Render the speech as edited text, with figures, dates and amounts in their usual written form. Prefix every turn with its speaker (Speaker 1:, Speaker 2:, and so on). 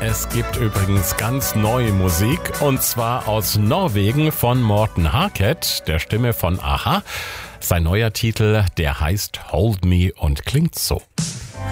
Speaker 1: Es gibt übrigens ganz neue Musik und zwar aus Norwegen von Morten Harket, der Stimme von a-ha. Sein neuer Titel, der heißt Hold Me und klingt so.